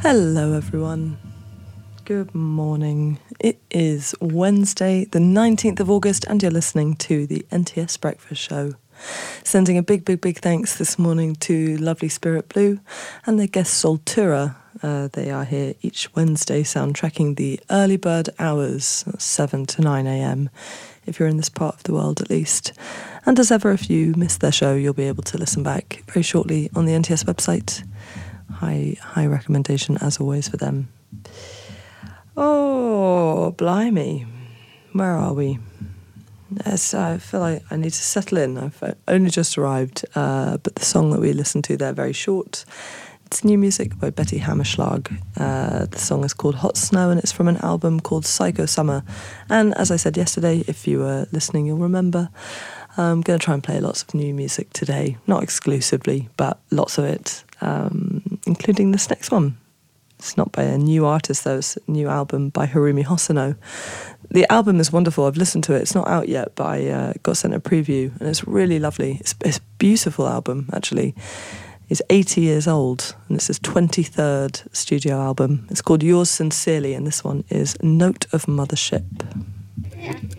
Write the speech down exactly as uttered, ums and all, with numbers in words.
Hello everyone. Good morning. It is Wednesday the nineteenth of August and you're listening to the N T S Breakfast Show. Sending a big, big, big thanks this morning to Lovely Spirit Blue and their guest Soltura. Uh, they are here each Wednesday soundtracking the early bird hours, seven to nine a.m. if you're in this part of the world at least. And as ever, if you missed their show, you'll be able to listen back very shortly on the N T S website. High, high recommendation as always for them. Oh, blimey. Where are we? Yes, I feel like I need to settle in. I've only just arrived, uh, but the song that we listened to there, very short. It's new music by Betty Hammerschlag. Uh, the song is called Hot Snow and it's from an album called Psycho Summer. And as I said yesterday, if you were listening, you'll remember, I'm going to try and play lots of new music today. Not exclusively, but lots of it, um, including this next one. It's not by a new artist, though. It's a new album by Harumi Hosono. The album is wonderful. I've listened to it. It's not out yet, but I uh, got sent a preview, and it's really lovely. It's, it's a beautiful album, actually. It's eighty years old, and it's his twenty-third studio album. It's called Yours Sincerely, and this one is Note of Mothership.